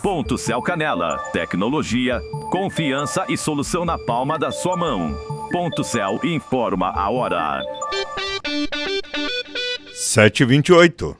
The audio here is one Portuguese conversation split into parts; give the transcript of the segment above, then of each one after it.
Ponto Céu Canela. Tecnologia, confiança e solução na palma da sua mão. Ponto Céu informa a hora. 7h28.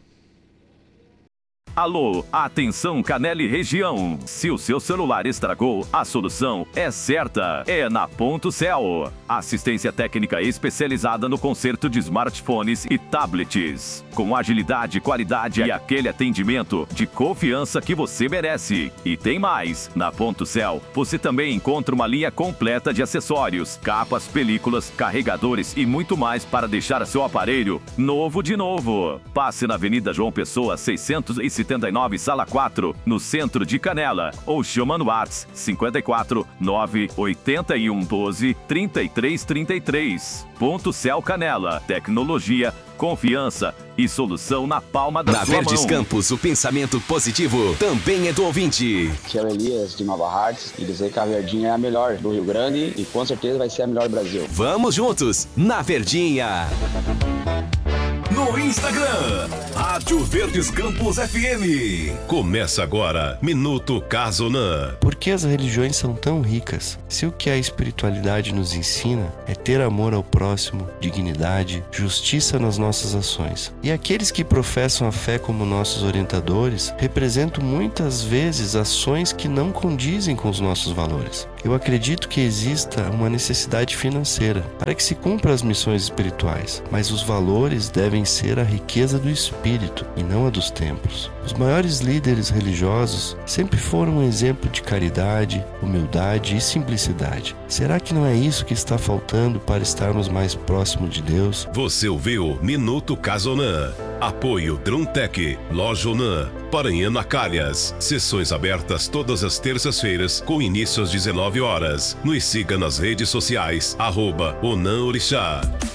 Alô, atenção Canela e região. Se o seu celular estragou, a solução é certa. É na Ponto Céu. Assistência técnica especializada no conserto de smartphones e tablets. Com agilidade, qualidade e aquele atendimento de confiança que você merece. E tem mais. Na Ponto Céu, você também encontra uma linha completa de acessórios, capas, películas, carregadores e muito mais para deixar seu aparelho novo de novo. Passe na Avenida João Pessoa, 679, Sala 4, no centro de Canela. Ou chama no WhatsApp 54 981 12 33 33. Ponto Céu Canela. Tecnologia, confiança e solução na palma da sua mão. Na Verdes Campos, o pensamento positivo também é do ouvinte. Tio Elias de Nova Hartz e dizer que a Verdinha é a melhor do Rio Grande e com certeza vai ser a melhor do Brasil. Vamos juntos na Verdinha. No Instagram, Rádio Verdes Campos FM. Começa agora, Minuto Casonan. Por que as religiões são tão ricas? Se o que a espiritualidade nos ensina é ter amor ao próximo, dignidade, justiça nas nossas ações. E aqueles que professam a fé como nossos orientadores representam muitas vezes ações que não condizem com os nossos valores. Eu acredito que exista uma necessidade financeira para que se cumpra as missões espirituais, mas os valores devem ser a riqueza do espírito e não a dos templos. Os maiores líderes religiosos sempre foram um exemplo de caridade, humildade e simplicidade. Será que não é isso que está faltando para estarmos mais próximos de Deus? Você ouviu Minuto Casonan. Apoio Druntec, Lojonan, Paranhana Calhas. Sessões abertas todas as terças-feiras com início às 19 horas. Nos siga nas redes sociais, @Onan Orixá.